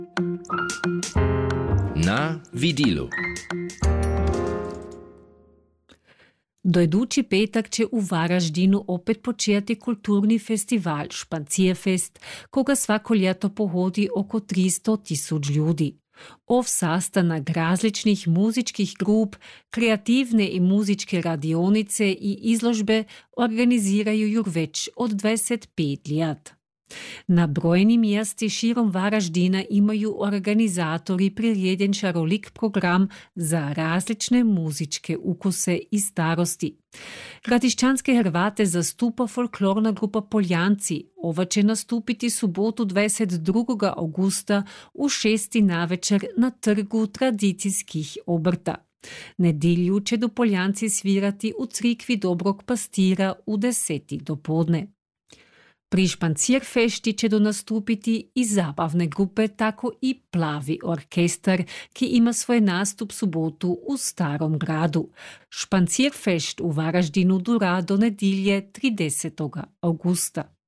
Na vidilu. Dojdući petak će u Varaždinu opet početi kulturni festival Špancirfest, koga svako ljeto pohodi oko 300.000 ljudi. Ov sastanak različnih muzičkih grup, kreativne i muzičke radionice i izložbe organiziraju ju već od 25 let. Na brojni mjesti širom Varaždina imaju organizatori priredjen šarolik program za različne muzičke ukuse i starosti. Gradišćanske Hrvate zastupa folklorna grupa Poljanci. Ova će nastupiti subotu 22. augusta u 6 navečer na trgu tradicijskih obrta. Nedjelju će do Poljanci svirati u crikvi Dobrog pastira u 10 dopodne. Pri Špancirfešti će do nastupiti i zabavne grupe, tako i Plavi orkestar, ki ima svoj nastup subotu u Starom gradu. Špancirfešt u Varaždinu dura do nedjelje 30. augusta.